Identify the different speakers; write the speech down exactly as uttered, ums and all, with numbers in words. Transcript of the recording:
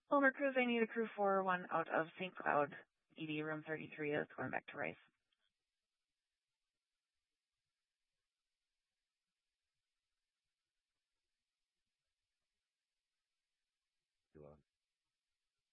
Speaker 1: Homer Cruz, I need a crew for one out of Saint Cloud. E D room thirty-three is going back to Rice.